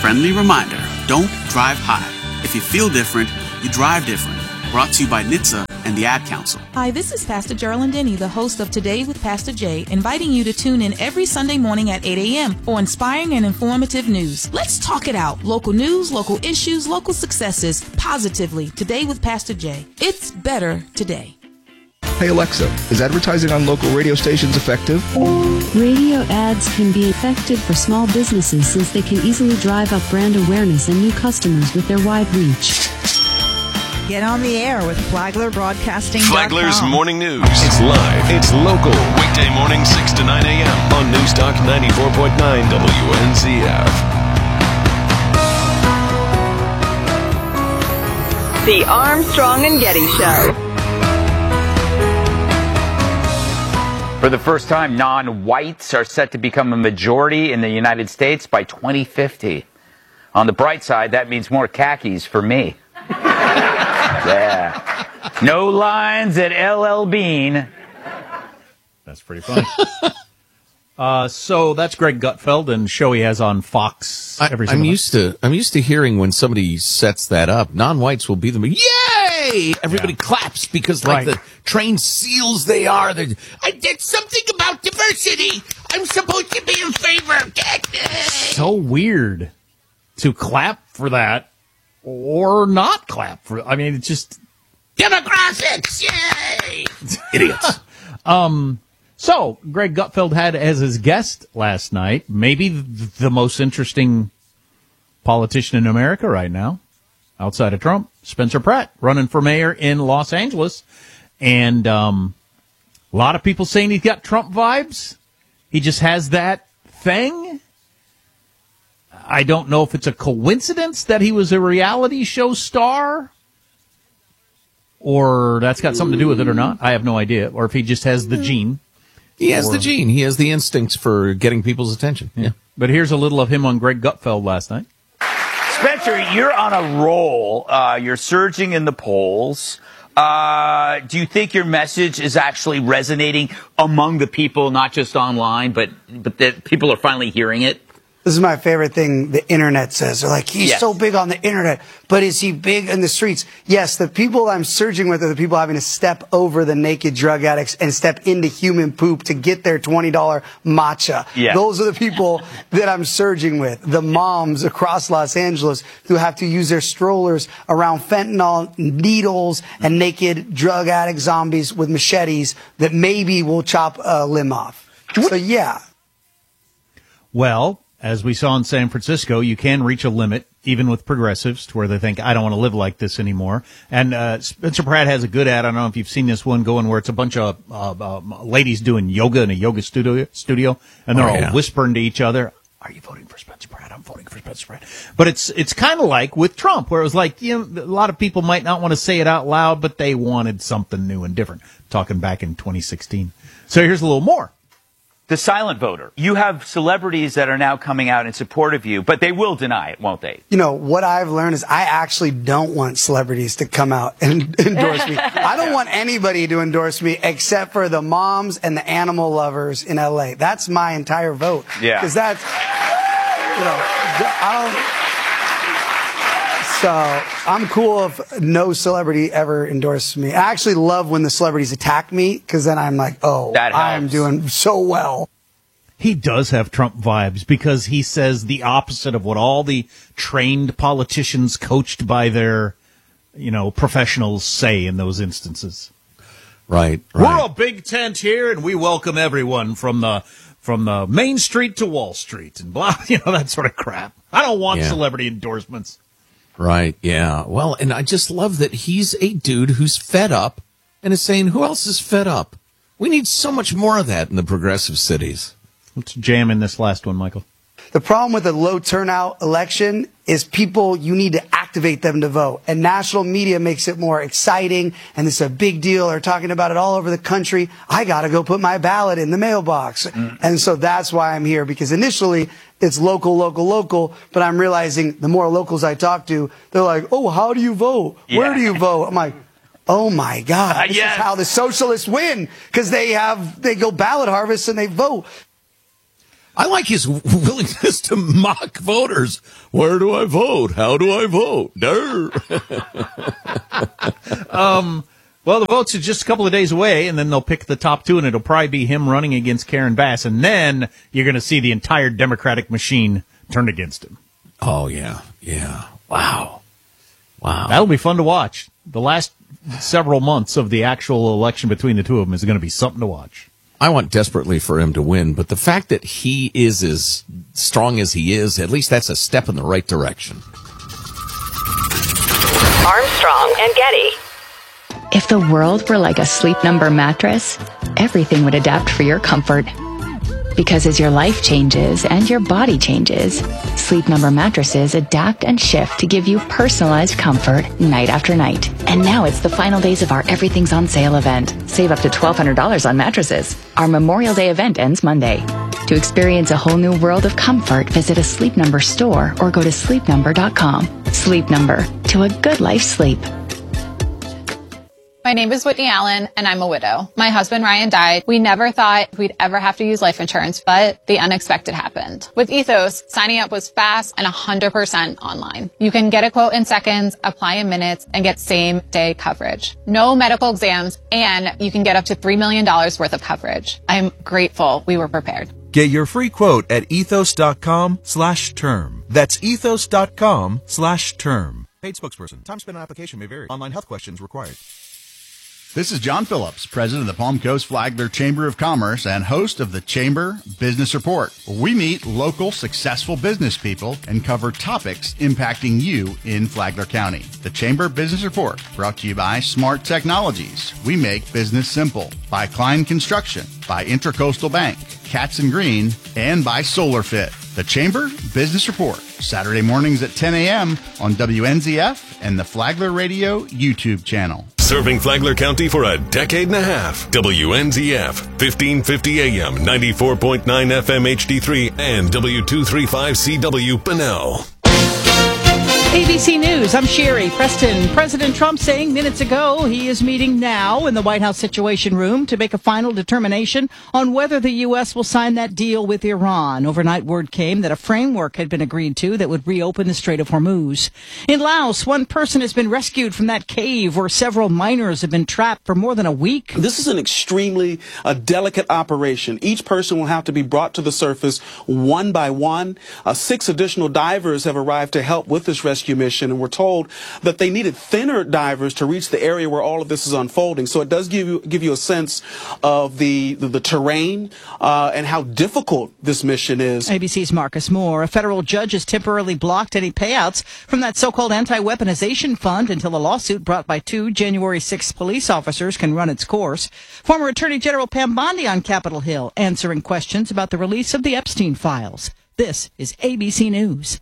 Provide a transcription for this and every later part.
Friendly reminder, don't drive high. If you feel different, you drive different. Brought to you by NHTSA and the Ad Council. Hi, this is Pastor Geraldine Denny, the host of Today with Pastor Jay, inviting you to tune in every Sunday morning at 8 a.m. for inspiring and informative news. Let's talk it out. Local news, local issues, local successes, positively. Today with Pastor Jay. It's better today. Hey Alexa, is advertising on local radio stations effective? Radio ads can be effective for small businesses since they can easily drive up brand awareness and new customers with their wide reach. Get on the air with Flagler Broadcasting. Flagler's Morning News. It's live. It's local. Weekday morning 6 to 9 a.m. on Newstalk 94.9 WNZF. The Armstrong and Getty Show. For the first time, non-whites are set to become a majority in the United States by 2050. On the bright side, that means more khakis for me. Yeah. No lines at LL Bean. That's pretty funny. So that's Greg Gutfeld and show he has on Fox every I'm used to hearing when somebody sets that up, non-whites will be the yay! Everybody claps because the trained seals they are. I did something about diversity. I'm supposed to be in favor of that. So weird to clap for that or not clap for. I mean, it's just demographics. Yay! Idiots. So, Greg Gutfeld had as his guest last night, maybe the most interesting politician in America right now, outside of Trump, Spencer Pratt, running for mayor in Los Angeles. And a lot of people saying he's got Trump vibes. He just has that thing. I don't know if it's a coincidence that he was a reality show star, or that's got something to do with it or not. I have no idea. Or if he just has the gene. He has the gene. He has the instincts for getting people's attention. Yeah. But here's a little of him on Greg Gutfeld last night. Spencer, you're on a roll. You're surging in the polls. Do you think your message is actually resonating among the people, not just online, but that people are finally hearing it? This is my favorite thing the internet says. They're like, he's so big on the internet, but is he big in the streets? Yes, the people I'm surging with are the people having to step over the naked drug addicts and step into human poop to get their $20 matcha. Yeah. Those are the people that I'm surging with. The moms across Los Angeles who have to use their strollers around fentanyl, needles, and naked drug addict zombies with machetes that maybe will chop a limb off. So, yeah. Well, as we saw in San Francisco, you can reach a limit, even with progressives, to where they think, I don't want to live like this anymore. And Spencer Pratt has a good ad. I don't know if you've seen this one going where it's a bunch of ladies doing yoga in a yoga studio, and they're all whispering to each other, are you voting for Spencer Pratt? I'm voting for Spencer Pratt. But it's kind of like with Trump, where it was like, a lot of people might not want to say it out loud, but they wanted something new and different, talking back in 2016. So here's a little more. The silent voter. You have celebrities that are now coming out in support of you, but they will deny it, won't they? You know, what I've learned is I actually don't want celebrities to come out and endorse me. I don't want anybody to endorse me except for the moms and the animal lovers in L.A. That's my entire vote. Yeah. Because that's, So I'm cool if no celebrity ever endorses me. I actually love when the celebrities attack me because then I'm like, I'm doing so well. He does have Trump vibes because he says the opposite of what all the trained politicians coached by their, professionals say in those instances. Right. We're a big tent here and we welcome everyone from the Main Street to Wall Street and blah, that sort of crap. I don't want celebrity endorsements. Right, yeah. Well, and I just love that he's a dude who's fed up and is saying, who else is fed up? We need so much more of that in the progressive cities. Let's jam in this last one, Michael. The problem with a low turnout election is people, you need to activate them to vote. And national media makes it more exciting, and it's a big deal. They're talking about it all over the country. I got to go put my ballot in the mailbox. And so that's why I'm here, because initially it's local, but I'm realizing the more locals I talk to, they're like, oh, how do you vote? Yeah. Where do you vote? I'm like, oh my God, this is how the socialists win, because they go ballot harvest and they vote. I like his willingness to mock voters. Where do I vote? How do I vote? Well, the votes are just a couple of days away, and then they'll pick the top two, and it'll probably be him running against Karen Bass, and then you're going to see the entire Democratic machine turned against him. Oh, yeah. Wow. That'll be fun to watch. The last several months of the actual election between the two of them is going to be something to watch. I want desperately for him to win, but the fact that he is as strong as he is, at least that's a step in the right direction. Armstrong and Getty. If the world were like a Sleep Number mattress, everything would adapt for your comfort. Because as your life changes and your body changes, Sleep Number mattresses adapt and shift to give you personalized comfort night after night. And now it's the final days of our Everything's on Sale event. Save up to $1,200 on mattresses. Our Memorial Day event ends Monday. To experience a whole new world of comfort, visit a Sleep Number store or go to sleepnumber.com. Sleep Number, to a good life sleep. My name is Whitney Allen, and I'm a widow. My husband, Ryan, died. We never thought we'd ever have to use life insurance, but the unexpected happened. With Ethos, signing up was fast and 100% online. You can get a quote in seconds, apply in minutes, and get same-day coverage. No medical exams, and you can get up to $3 million worth of coverage. I'm grateful we were prepared. Get your free quote at ethos.com/term. That's ethos.com/term. Paid spokesperson. Time spent on application may vary. Online health questions required. This is John Phillips, president of the Palm Coast Flagler Chamber of Commerce and host of the Chamber Business Report, where we meet local successful business people and cover topics impacting you in Flagler County. The Chamber Business Report, brought to you by Smart Technologies. We make business simple. By Klein Construction, by Intracoastal Bank, Katz & Green, and by SolarFit. The Chamber Business Report, Saturday mornings at 10 a.m. on WNZF and the Flagler Radio YouTube channel. Serving Flagler County for a decade and a half. WNZF, 1550 AM, 94.9 FM HD3, and W235CW Bunnell. ABC News, I'm Sherry Preston. President Trump saying minutes ago he is meeting now in the White House Situation Room to make a final determination on whether the U.S. will sign that deal with Iran. Overnight word came that a framework had been agreed to that would reopen the Strait of Hormuz. In Laos, one person has been rescued from that cave where several miners have been trapped for more than a week. This is an extremely delicate operation. Each person will have to be brought to the surface one by one. 6 additional divers have arrived to help with this rescue mission, and we're told that they needed thinner divers to reach the area where all of this is unfolding. So it does give you a sense of the terrain and how difficult this mission is. ABC's Marcus Moore. A federal judge has temporarily blocked any payouts from that so-called anti-weaponization fund until a lawsuit brought by 2 January 6th police officers can run its course. Former Attorney General Pam Bondi on Capitol Hill answering questions about the release of the Epstein files. This is ABC News.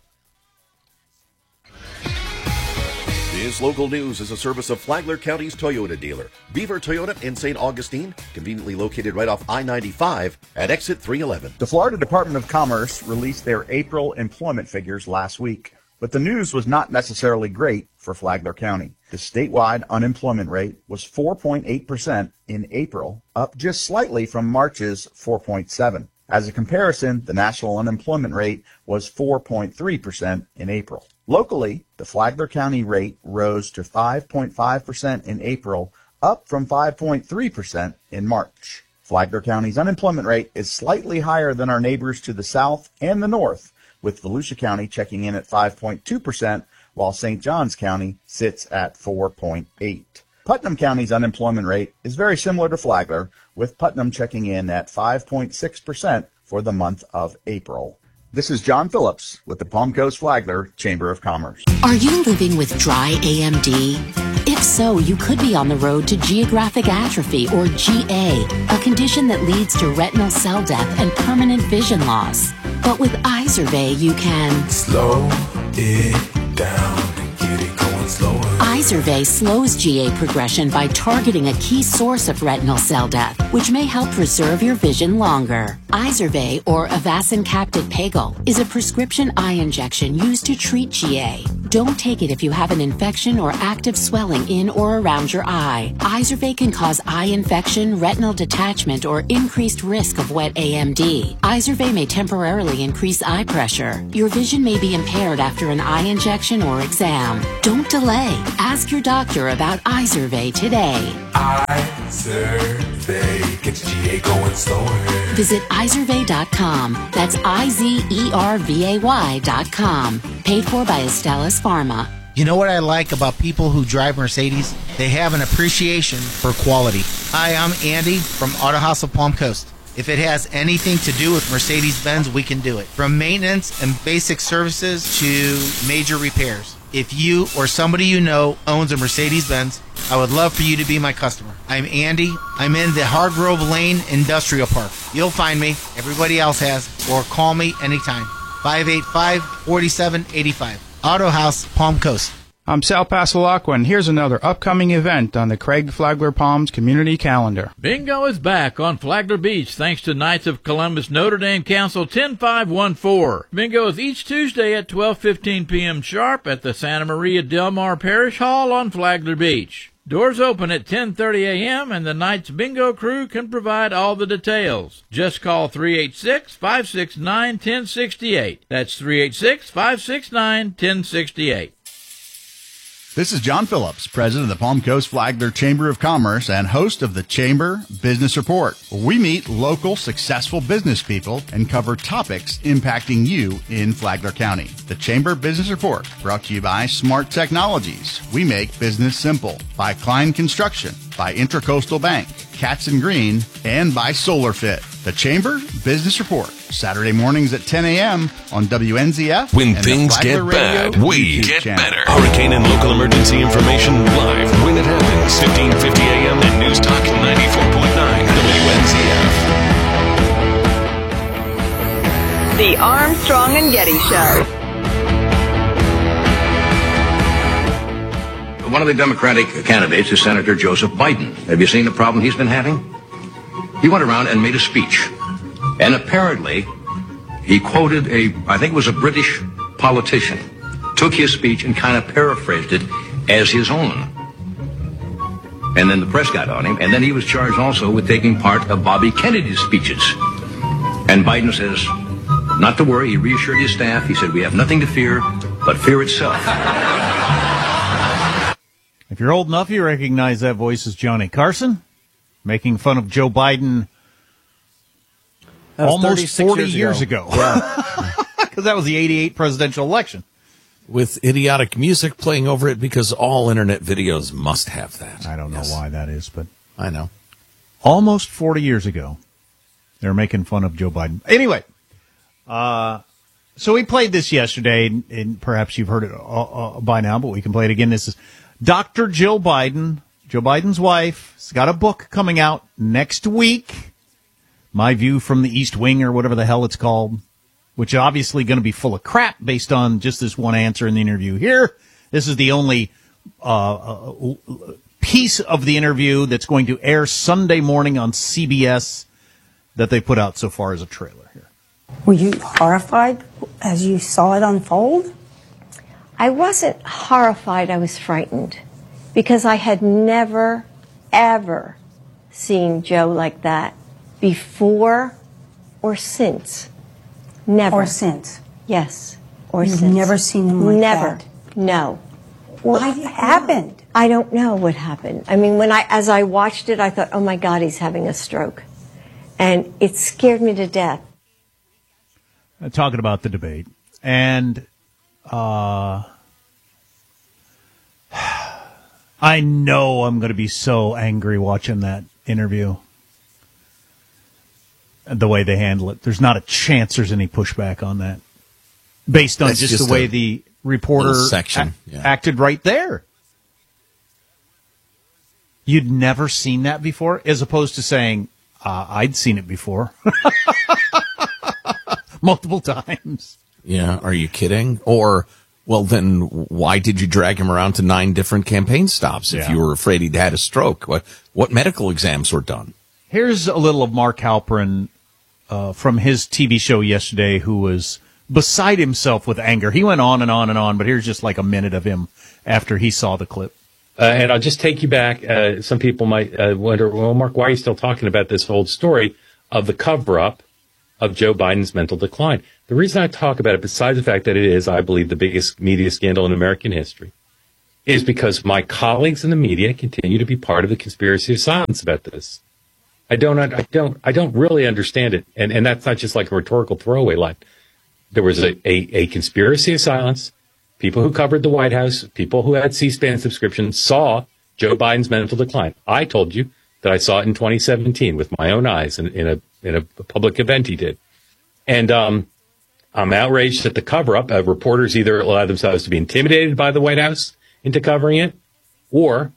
This local news is a service of Flagler County's Toyota dealer, Beaver Toyota in St. Augustine, conveniently located right off I-95 at exit 311. The Florida Department of Commerce released their April employment figures last week, but the news was not necessarily great for Flagler County. The statewide unemployment rate was 4.8% in April, up just slightly from March's 4.7%. As a comparison, the national unemployment rate was 4.3% in April. Locally, the Flagler County rate rose to 5.5% in April, up from 5.3% in March. Flagler County's unemployment rate is slightly higher than our neighbors to the south and the north, with Volusia County checking in at 5.2%, while St. Johns County sits at 4.8%. Putnam County's unemployment rate is very similar to Flagler, with Putnam checking in at 5.6% for the month of April. This is John Phillips with the Palm Coast Flagler Chamber of Commerce. Are you living with dry AMD? If so, you could be on the road to geographic atrophy, or GA, a condition that leads to retinal cell death and permanent vision loss. But with Izervay, you can slow it down and get it going slower. Izervay slows GA progression by targeting a key source of retinal cell death, which may help preserve your vision longer. Izervay, or Avastin Capted Pagel, is a prescription eye injection used to treat GA. Don't take it if you have an infection or active swelling in or around your eye. Izervay can cause eye infection, retinal detachment, or increased risk of wet AMD. Izervay may temporarily increase eye pressure. Your vision may be impaired after an eye injection or exam. Don't delay. Ask your doctor about Izervay today. Izervay gets GA going slower. Visit Izervay.com. That's IZERVAY.com. Paid for by Astellas Pharma. You know what I like about people who drive Mercedes? They have an appreciation for quality. Hi, I'm Andy from Auto House of Palm Coast. If it has anything to do with Mercedes-Benz, we can do it. From maintenance and basic services to major repairs. If you or somebody you know owns a Mercedes-Benz, I would love for you to be my customer. I'm Andy. I'm in the Hargrove Lane Industrial Park. You'll find me. Everybody else has. Or call me anytime. 585-4785. Auto House, Palm Coast. I'm Sal Pasalacqua, and here's another upcoming event on the Craig Flagler Palms community calendar. Bingo is back on Flagler Beach thanks to Knights of Columbus Notre Dame Council 10514. Bingo is each Tuesday at 12:15 p.m. sharp at the Santa Maria Del Mar Parish Hall on Flagler Beach. Doors open at 10:30 a.m. and the Knights Bingo crew can provide all the details. Just call 386-569-1068. That's 386-569-1068. This is John Phillips, president of the Palm Coast Flagler Chamber of Commerce and host of the Chamber Business Report. We meet local successful business people and cover topics impacting you in Flagler County. The Chamber Business Report, brought to you by Smart Technologies. We make business simple. By Klein Construction, by Intracoastal Bank, Katz & Green, and by SolarFit. The Chamber Business Report, Saturday mornings at 10 a.m. on WNZF. When things get bad, we get better. Hurricane and local emergency information live when it happens. 1550 a.m. and News Talk 94.9 WNZF. The Armstrong and Getty Show. One of the Democratic candidates is Senator Joseph Biden. Have you seen the problem he's been having? He went around and made a speech. And apparently, he quoted I think it was a British politician, took his speech and kind of paraphrased it as his own. And then the press got on him, and then he was charged also with taking part of Bobby Kennedy's speeches. And Biden says, not to worry, he reassured his staff. He said, we have nothing to fear but fear itself. If you're old enough, you recognize that voice as Johnny Carson, making fun of Joe Biden almost 40 years ago. Yeah. Because that was the 88 presidential election. With idiotic music playing over it, because all internet videos must have that. I don't know why that is, but I know. Almost 40 years ago, they were making fun of Joe Biden. Anyway, so we played this yesterday, and perhaps you've heard it by now, but we can play it again. This is Dr. Jill Biden, Joe Biden's wife. She's got a book coming out next week, My View from the East Wing, or whatever the hell it's called, which is obviously going to be full of crap based on just this one answer in the interview here. This is the only piece of the interview that's going to air Sunday morning on CBS that they put out so far as a trailer here. Were you horrified as you saw it unfold? I wasn't horrified. I was frightened because I had never, ever seen Joe like that before or since. Never. Or since? Yes. Or You've since. Never seen him like never. that? No. What happened? I don't know what happened. I mean, as I watched it, I thought, oh my God, he's having a stroke. And it scared me to death. Talking about the debate. And I know I'm going to be so angry watching that interview. The way they handle it. There's not a chance there's any pushback on that. Based on just the way the reporter acted right there. You'd never seen that before, as opposed to saying, I'd seen it before. Multiple times. Yeah, are you kidding? Or, well, then why did you drag him around to 9 different campaign stops if you were afraid he'd had a stroke? What medical exams were done? Here's a little of Mark Halperin from his TV show yesterday, who was beside himself with anger. He went on and on and on, but here's just like a minute of him after he saw the clip. And I'll just take you back. Some people might wonder, well, Mark, why are you still talking about this old story of the cover-up of Joe Biden's mental decline? The reason I talk about it, besides the fact that it is, I believe, the biggest media scandal in American history, is because my colleagues in the media continue to be part of the conspiracy of silence about this. I don't really understand it. And that's not just like a rhetorical throwaway line. There was a conspiracy of silence. People who covered the White House, people who had C-SPAN subscriptions saw Joe Biden's mental decline. I told you that I saw it in 2017 with my own eyes in a public event he did. And I'm outraged at the cover-up. Reporters either allow themselves to be intimidated by the White House into covering it, or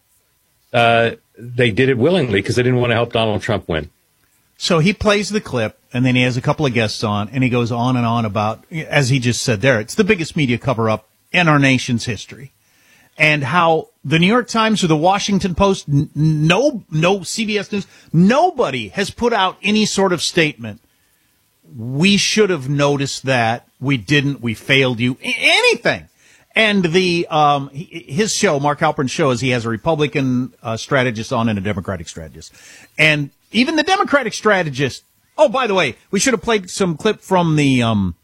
they did it willingly because they didn't want to help Donald Trump win. So he plays the clip, and then he has a couple of guests on, and he goes on and on about, as he just said there, it's the biggest media cover-up in our nation's history. And how the New York Times or the Washington Post, no CBS News, nobody has put out any sort of statement. We should have noticed that. We didn't. We failed you. Anything. And his show, Mark Halpern's show, is he has a Republican strategist on and a Democratic strategist. And even the Democratic strategist, oh, by the way, we should have played some clip from the,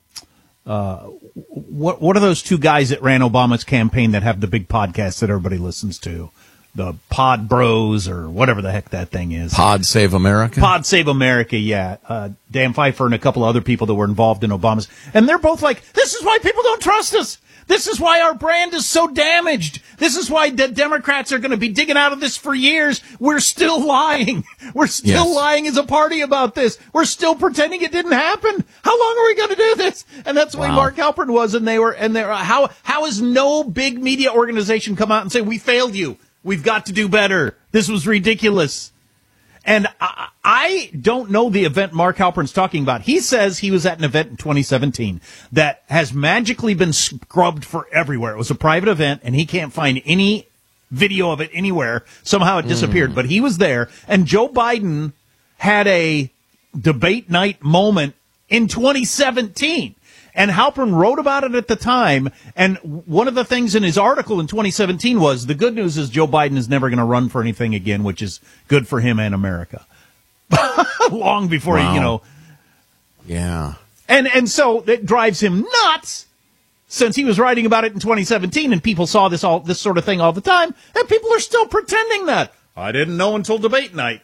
what are those two guys that ran Obama's campaign that have the big podcast that everybody listens to? The Pod Bros or whatever the heck that thing is. Pod Save America? Pod Save America, yeah. Dan Pfeiffer and a couple other people that were involved in Obama's. And they're both like, this is why people don't trust us. This is why our brand is so damaged. This is why the Democrats are going to be digging out of this for years. We're still lying. We're still lying as a party about this. We're still pretending it didn't happen. How long are we going to do this? And that's the way Mark Halpern was. And they're how has no big media organization come out and say, we failed you. We've got to do better. This was ridiculous. And I don't know the event Mark Halpern's talking about. He says he was at an event in 2017 that has magically been scrubbed for everywhere. It was a private event, and he can't find any video of it anywhere. Somehow it disappeared. But he was there, and Joe Biden had a debate night moment in 2017. And Halpern wrote about it at the time, and one of the things in his article in 2017 was, the good news is Joe Biden is never going to run for anything again, which is good for him and America. Long before he, Yeah. And so it drives him nuts, since he was writing about it in 2017, and people saw this sort of thing all the time, and people are still pretending that. I didn't know until debate night.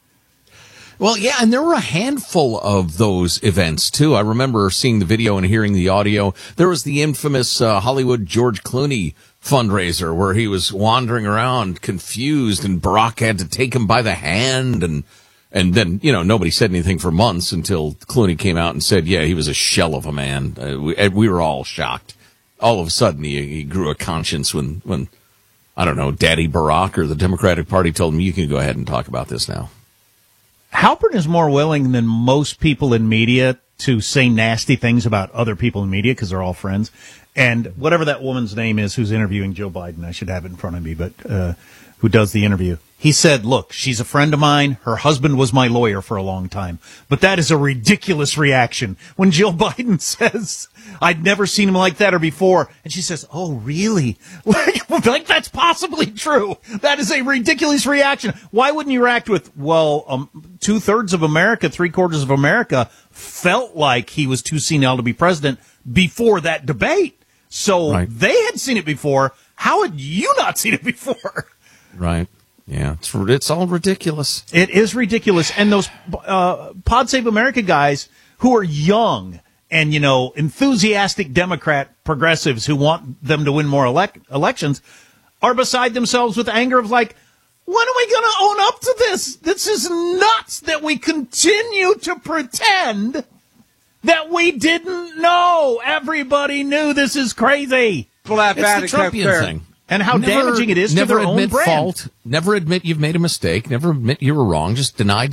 Well, yeah, and there were a handful of those events, too. I remember seeing the video and hearing the audio. There was the infamous Hollywood George Clooney fundraiser where he was wandering around confused, and Barack had to take him by the hand. And then, nobody said anything for months until Clooney came out and said, yeah, he was a shell of a man. We were all shocked. All of a sudden, he grew a conscience when, I don't know, Daddy Barack or the Democratic Party told him, you can go ahead and talk about this now. Halpern is more willing than most people in media to say nasty things about other people in media because they're all friends. And whatever that woman's name is who's interviewing Joe Biden, I should have it in front of me, but who does the interview, he said, look, she's a friend of mine. Her husband was my lawyer for a long time. But that is a ridiculous reaction when Jill Biden says, I'd never seen him like that or before. And she says, oh, really? Like that's possibly true. That is a ridiculous reaction. Why wouldn't you react with, well, 2/3 of America, 3/4 of America felt like he was too senile to be president before that debate. So they had seen it before. How had you not seen it before? Right. Yeah, it's all ridiculous. It is ridiculous. And those Pod Save America guys who are young and, enthusiastic Democrat progressives who want them to win more elections are beside themselves with anger of like, when are we going to own up to this? This is nuts that we continue to pretend that we didn't know. Everybody knew this is crazy. Well, it's the Trumpian thing. And how damaging it is to their own brand. Never admit fault. Never admit you've made a mistake. Never admit you were wrong. Just deny.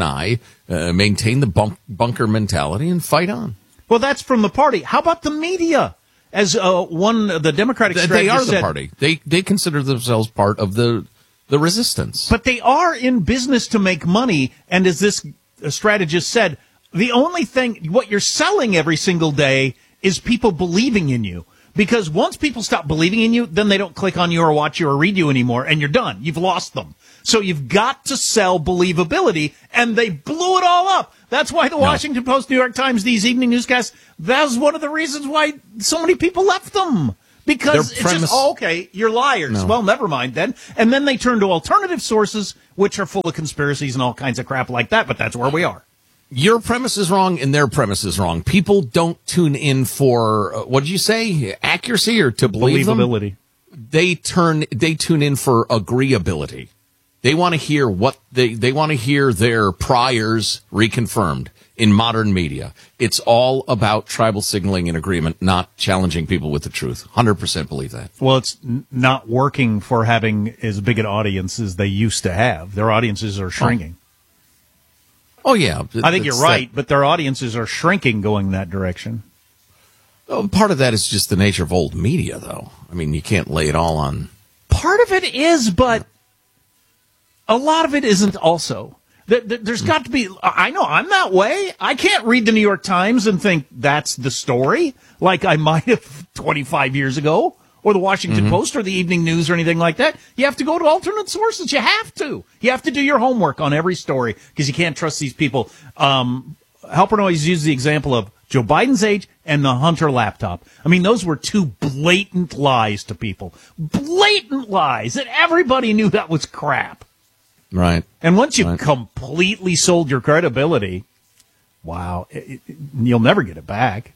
Maintain the bunker mentality and fight on. Well, that's from the party. How about the media? As the Democratic strategist they are the said, party. They consider themselves part of the resistance. But they are in business to make money. And as this strategist said, The only thing, what you're selling every single day is people believing in you. Because once people stop believing in you, then they don't click on you or watch you or read you anymore, and you're done. You've lost them. So you've got to sell believability, and they blew it all up. That's why the Washington Post, New York Times, these evening newscasts, that's one of the reasons why so many people left them. Because it's just, okay, you're liars. No. Well, never mind then. And then they turn to alternative sources, which are full of conspiracies and all kinds of crap like that, but that's where we are. Your premise is wrong and their premise is wrong. People don't tune in for, what did you say, accuracy or to believe believability. They tune in for agreeability. They want to hear what they want to hear their priors reconfirmed in modern media. It's all about tribal signaling and agreement, not challenging people with the truth. 100% believe that. Well, it's not working for having as big an audience as they used to have. Their audiences are shrinking. Oh, yeah. I think you're right, but their audiences are shrinking going that direction. Oh, part of that is just the nature of old media, though. I mean, you can't lay it all on. Part of it is, but a lot of it isn't also. There's got to be, I know, I'm that way. I can't read the New York Times and think that's the story, like I might have 25 years ago. Or the Washington Post or the Evening News or anything like that. You have to go to alternate sources. You have to. You have to do your homework on every story because you can't trust these people. Halpern always used the example of Joe Biden's age and the Hunter laptop. I mean, those were two blatant lies to people. Blatant lies that everybody knew that was crap. Right. And once you've completely sold your credibility, wow, you'll never get it back.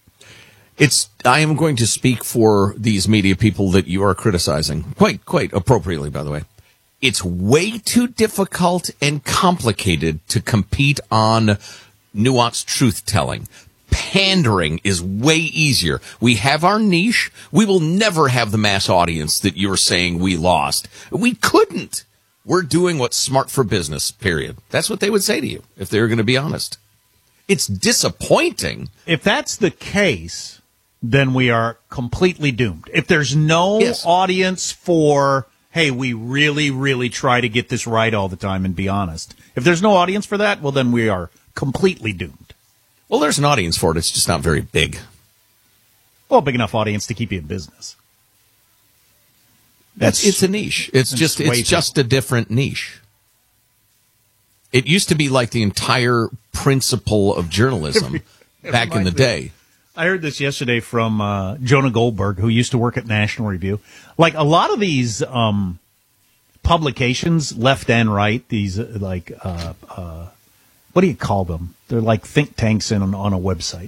I am going to speak for these media people that you are criticizing, quite appropriately, by the way. It's way too difficult and complicated to compete on nuanced truth-telling. Pandering is way easier. We have our niche. We will never have the mass audience that you're saying we lost. We couldn't. We're doing what's smart for business, period. That's what they would say to you if they were going to be honest. It's disappointing. If that's the case, then we are completely doomed. If there's no audience for, hey, we really, really try to get this right all the time and be honest. If there's no audience for that, well, then we are completely doomed. Well, there's an audience for it. It's just not very big. Well, big enough audience to keep you in business. It's a niche. It's just a different niche. It used to be like the entire principle of journalism back in the day. I heard this yesterday from Jonah Goldberg, who used to work at National Review. Like a lot of these publications, left and right, these what do you call them? They're like think tanks on a website.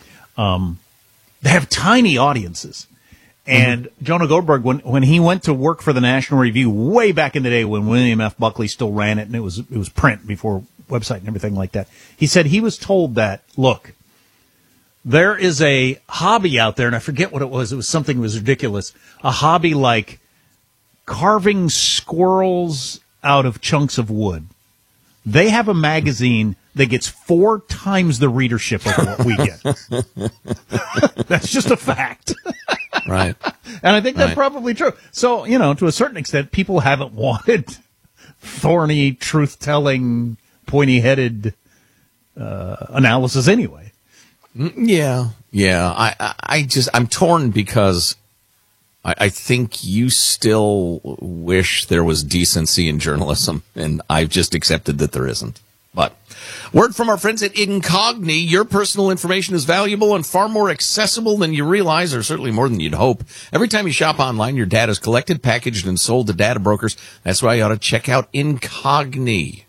They have tiny audiences. And Jonah Goldberg, when he went to work for the National Review way back in the day when William F. Buckley still ran it and it was print before website and everything like that, he said he was told that, look, there is a hobby out there, and I forget what it was. It was something that was ridiculous. A hobby like carving squirrels out of chunks of wood. They have a magazine that gets 4 times the readership of what we get. That's just a fact. Right. And I think that's probably true. So, to a certain extent, people haven't wanted thorny, truth-telling, pointy-headed analysis anyway. Yeah. I'm torn because I think you still wish there was decency in journalism, and I've just accepted that there isn't. But word from our friends at Incogni, your personal information is valuable and far more accessible than you realize, or certainly more than you'd hope. Every time you shop online, your data is collected, packaged, and sold to data brokers. That's why you ought to check out Incogni.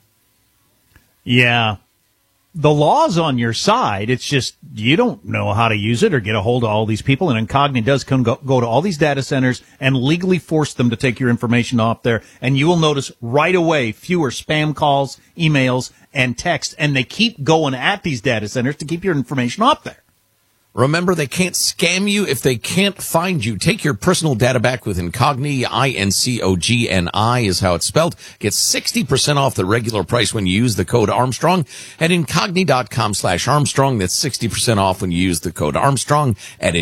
Yeah. The law's on your side. It's just you don't know how to use it or get a hold of all these people. And Incogni does go to all these data centers and legally force them to take your information off there. And you will notice right away fewer spam calls, emails, and text. And they keep going at these data centers to keep your information off there. Remember, they can't scam you if they can't find you. Take your personal data back with Incogni. Incogni is how it's spelled. Get 60% off the regular price when you use the code Armstrong at Incogni.com/Armstrong. That's 60% off when you use the code Armstrong at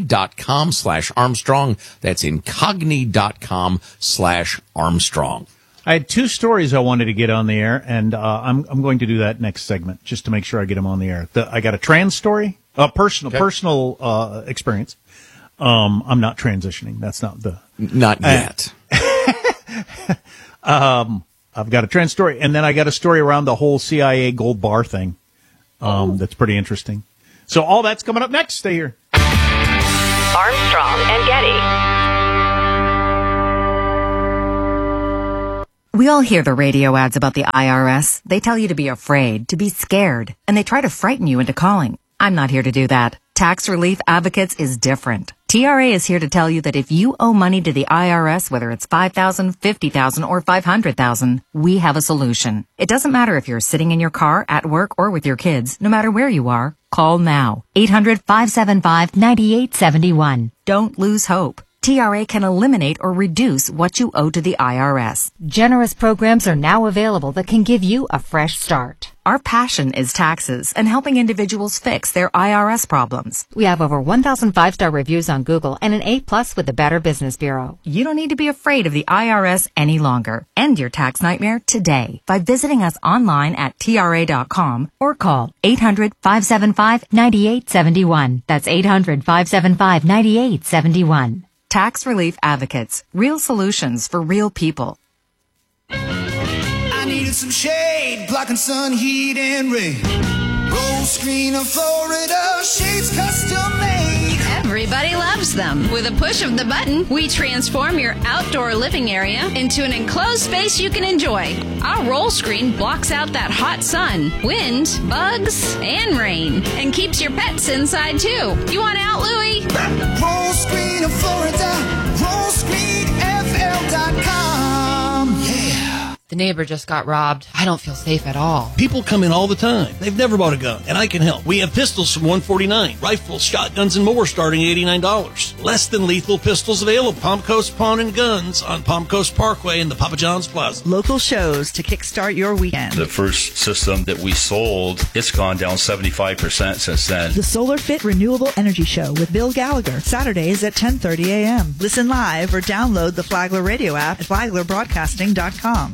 Incogni.com/Armstrong. That's Incogni.com/Armstrong. I had two stories I wanted to get on the air, and I'm going to do that next segment just to make sure I get them on the air. I got a trans story, personal experience. I'm not transitioning. That's not not yet. I've got a trans story, and then I got a story around the whole CIA gold bar thing. That's pretty interesting. So all that's coming up next. Stay here. Armstrong and Getty. We all hear the radio ads about the IRS. They tell you to be afraid, to be scared, and they try to frighten you into calling. I'm not here to do that. Tax Relief Advocates is different. TRA is here to tell you that if you owe money to the IRS, whether it's $5,000, $50,000, or $500,000, we have a solution. It doesn't matter if you're sitting in your car, at work, or with your kids. No matter where you are, call now. 800-575-9871. Don't lose hope. TRA can eliminate or reduce what you owe to the IRS. Generous programs are now available that can give you a fresh start. Our passion is taxes and helping individuals fix their IRS problems. We have over 1,000 5-star reviews on Google and an A+ with the Better Business Bureau. You don't need to be afraid of the IRS any longer. End your tax nightmare today by visiting us online at TRA.com or call 800-575-9871. That's 800-575-9871. Tax Relief Advocates. Real solutions for real people. I needed some shade, blocking sun, heat, and rain. Roll screen of Florida, shades custom made. Everybody loves them. With a push of the button, we transform your outdoor living area into an enclosed space you can enjoy. Our roll screen blocks out that hot sun, wind, bugs, and rain, and keeps your pets inside too. You want out, Louie? Roll screen of Florida, rollscreenfl.com. Yeah. The neighbor just got robbed. I don't feel safe at all. People come in all the time. They've never bought a gun, and I can help. We have pistols from $149, rifles, shotguns, and more starting $89. Less than lethal pistols available. Palm Coast Pawn and Guns on Palm Coast Parkway in the Papa John's Plaza. Local shows to kickstart your weekend. The first system that we sold, it's gone down 75% since then. The Solar Fit Renewable Energy Show with Bill Gallagher, Saturdays at 10:30 a.m. Listen live or download the Flagler Radio app at flaglerbroadcasting.com.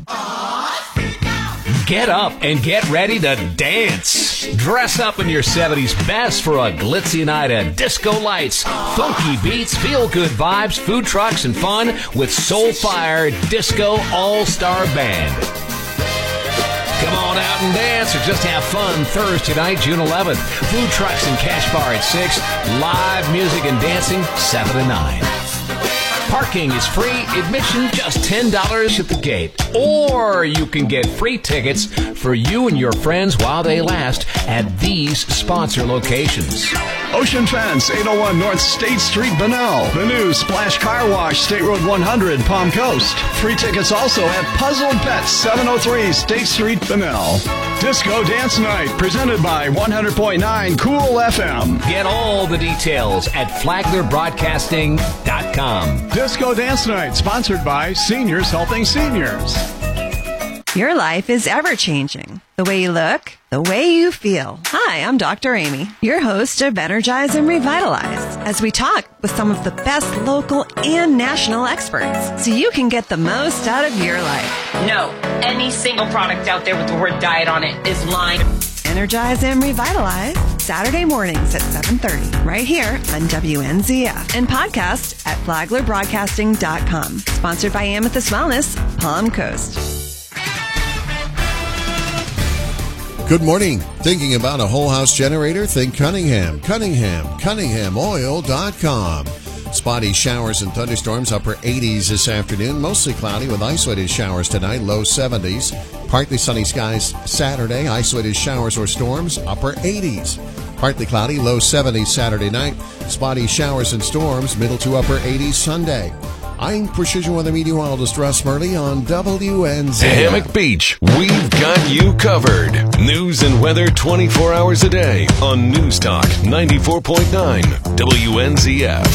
Get up and get ready to dance. Dress up in your 70s best for a glitzy night of disco lights, funky beats, feel-good vibes, food trucks, and fun with Soulfire Disco All-Star Band. Come on out and dance or just have fun Thursday night, June 11th. Food trucks and cash bar at 6. Live music and dancing 7 to 9. Parking is free, admission just $10 at the gate. Or you can get free tickets for you and your friends while they last at these sponsor locations. Ocean Fence, 801 North State Street, Bunnell. The new Splash Car Wash, State Road 100, Palm Coast. Free tickets also at Puzzled Pets, 703 State Street, Bunnell. Disco Dance Night, presented by 100.9 Cool FM. Get all the details at flaglerbroadcasting.com. Disco Dance Night, sponsored by Seniors Helping Seniors. Your life is ever-changing. The way you look, the way you feel. Hi, I'm Dr. Amy, your host of Energize and Revitalize, as we talk with some of the best local and national experts so you can get the most out of your life. No, any single product out there with the word diet on it is lying. Energize and Revitalize, Saturday mornings at 7:30, right here on WNZF, and podcast at flaglerbroadcasting.com. Sponsored by Amethyst Wellness, Palm Coast. Good morning. Thinking about a whole house generator? Think Cunningham. Cunninghamoil.com. Spotty showers and thunderstorms, upper 80s this afternoon. Mostly cloudy with isolated showers tonight, low 70s. Partly sunny skies Saturday, isolated showers or storms, upper 80s. Partly cloudy, low 70s Saturday night. Spotty showers and storms, middle to upper 80s Sunday. I'm Precision Weather Meteorologist Russ Murley on WNZ. Hammock Beach, we've got you covered. News and weather 24 hours a day on News Talk 94.9 WNZF.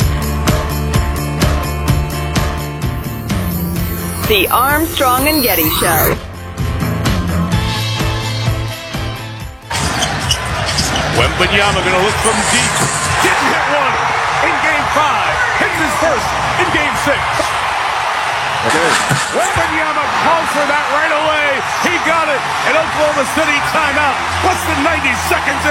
The Armstrong and Getty Show. Wembanyama going to look from deep. Didn't hit one in Game 5. Hits his first in Game 6. Wembanyama calls for that right away. He got it. And Oklahoma City timeout. Less than 90 seconds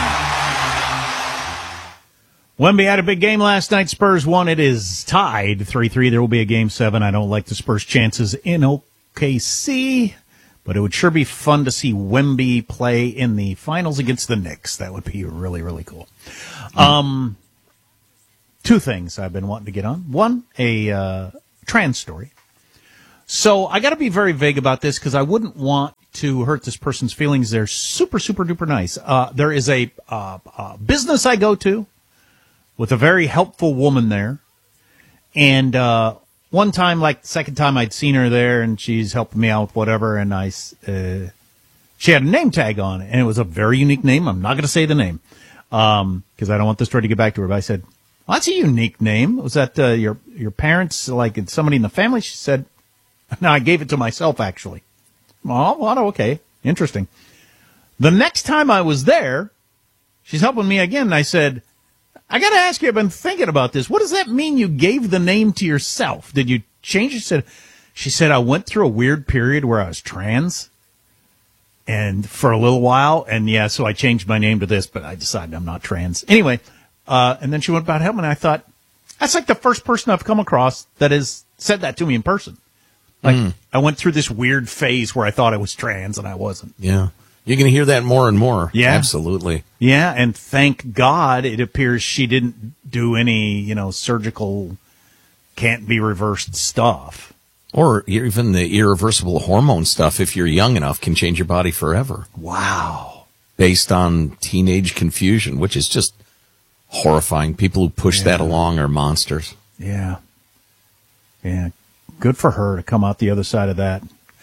in. Wemby had a big game last night. Spurs won. It is tied 3-3. There will be a Game 7. I don't like the Spurs' chances in OKC, but it would sure be fun to see Wemby play in the finals against the Knicks. That would be really, really cool. Two things I've been wanting to get on. One, a trans story. So I got to be very vague about this because I wouldn't want to hurt this person's feelings. They're super, super duper nice. There is a business I go to with a very helpful woman there. And one time, like the second time I'd seen her there, and she's helping me out with whatever, and she had a name tag on it, and it was a very unique name. I'm not going to say the name because I don't want the story to get back to her. But I said, well, that's a unique name. Was that your parents, like somebody in the family? She said, no, I gave it to myself, actually. Oh, well, okay. Interesting. The next time I was there, she's helping me again, and I said, I got to ask you, I've been thinking about this. What does that mean you gave the name to yourself? Did you change it? She said, I went through a weird period where I was trans and for a little while. And yeah, so I changed my name to this, but I decided I'm not trans. Anyway, and then she went about helping. And I thought, that's like the first person I've come across that has said that to me in person. Like I went through this weird phase where I thought I was trans and I wasn't. Yeah. You're going to hear that more and more. Yeah. Absolutely. Yeah, and thank God it appears she didn't do any, surgical, can't-be-reversed stuff. Or even the irreversible hormone stuff, if you're young enough, can change your body forever. Wow. Based on teenage confusion, which is just horrifying. People who push that along are monsters. Yeah. Yeah. Good for her to come out the other side of that.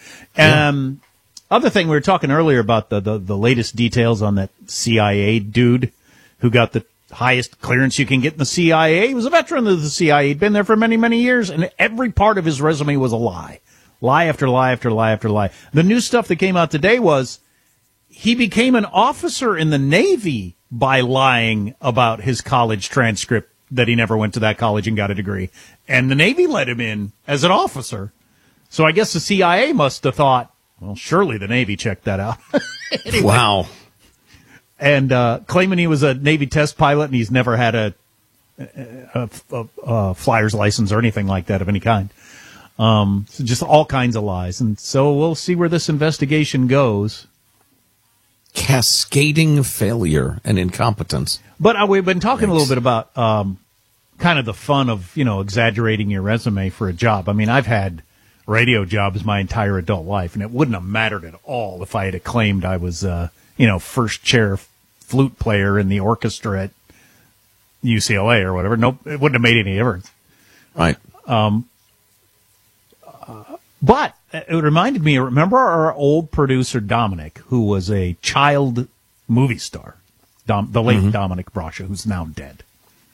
Other thing, we were talking earlier about the latest details on that CIA dude who got the highest clearance you can get in the CIA. He was a veteran of the CIA. He'd been there for many, many years, and every part of his resume was a lie. Lie after lie after lie after lie. The new stuff that came out today was he became an officer in the Navy by lying about his college transcript that he never went to that college and got a degree. And the Navy let him in as an officer. So I guess the CIA must have thought, well, surely the Navy checked that out. Anyway. Wow. And claiming he was a Navy test pilot and he's never had a flyer's license or anything like that of any kind. So just all kinds of lies. And so we'll see where this investigation goes. Cascading failure and incompetence. But we've been talking a little bit about kind of the fun of, exaggerating your resume for a job. I mean, I've had radio jobs my entire adult life, and it wouldn't have mattered at all if I had claimed I was, first chair flute player in the orchestra at UCLA or whatever. Nope, it wouldn't have made any difference. Right. But it reminded me, remember our old producer Dominic, who was a child movie star, the late Dominic Brascia, who's now dead.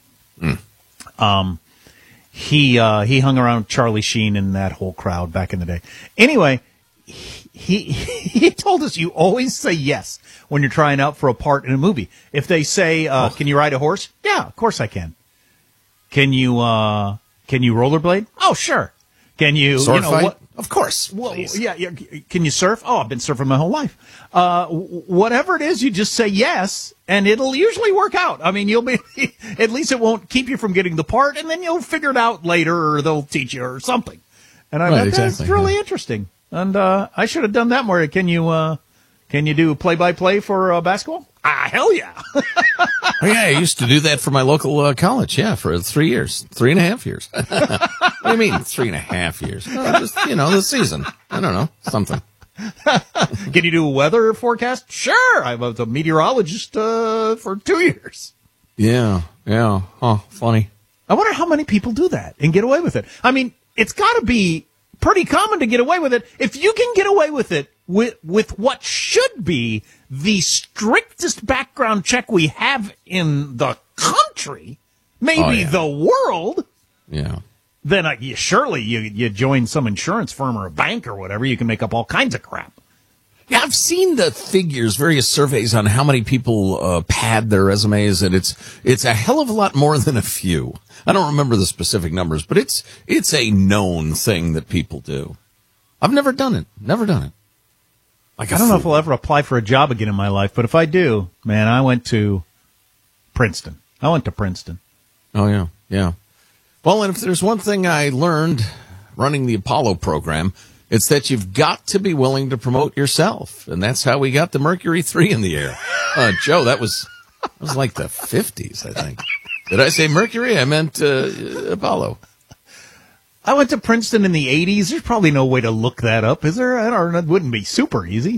He hung around with Charlie Sheen and that whole crowd back in the day. Anyway, he told us you always say yes when you're trying out for a part in a movie. If they say, can you ride a horse? Yeah, of course I can. Can you rollerblade? Oh, sure. Can you, sword fight? Of course. Well, yeah. Can you surf? Oh, I've been surfing my whole life. Whatever it is, you just say yes, and it'll usually work out. I mean, you'll be, at least it won't keep you from getting the part, and then you'll figure it out later, or they'll teach you or something. And I thought that's really interesting. And I should have done that more. Can you do play-by-play for basketball? Hell yeah. Oh, yeah, I used to do that for my local college, for 3 years, 3.5 years. What do you mean 3.5 years? Just, the season. I don't know, something. Can you do a weather forecast? Sure. I was a meteorologist for 2 years. Yeah. Oh, funny. I wonder how many people do that and get away with it. I mean, it's got to be pretty common to get away with it. If you can get away with it with what should be the strictest background check we have in the country, maybe the world, then surely you join some insurance firm or a bank or whatever, you can make up all kinds of crap. Yeah, I've seen the figures, various surveys on how many people pad their resumes, and it's a hell of a lot more than a few. I don't remember the specific numbers, but it's a known thing that people do. I've never done it. Never done it. Like I don't know if I'll ever apply for a job again in my life, but if I do, man, I went to Princeton. Oh, yeah, yeah. Well, and if there's one thing I learned running the Apollo program, it's that you've got to be willing to promote yourself. And that's how we got the Mercury 3 in the air. Joe, that was like the 50s, I think. Did I say Mercury? I meant Apollo. I went to Princeton in the 80s. There's probably no way to look that up, is there? It wouldn't be super easy.